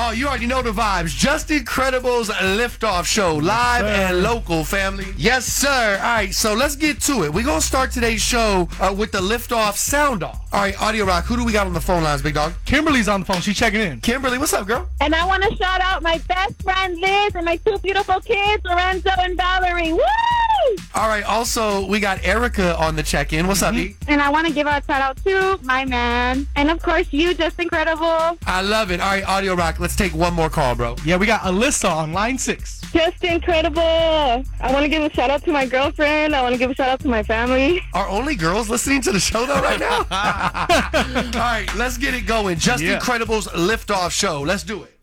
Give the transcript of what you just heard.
Oh, you already know the vibes. Just Incredible's Liftoff Show, live and local, family. Yes, sir. All right, so let's get to it. We're going to start today's show with the Liftoff sound off. All right, Audio Rock, who do we got on the phone lines, big dog? Kimberly's on the phone. She's checking in. Kimberly, what's up, girl? And I want to shout out my best friend Liz and my two beautiful kids, Lorenzo and Valerie. Woo! All right, also, we got Erica on the check-in. What's up, E? And I want to give a shout out to my man. And of course, you, Just Incredible. I love it. All right, Audio Rock, let's take one more call, bro. Yeah, we got Alyssa on line 6. Just Incredible. I want to give a shout out to my girlfriend. I want to give a shout out to my family. Are only girls listening to the show, though, right now? All right, let's get it going. Just Incredible's Liftoff Show. Let's do it.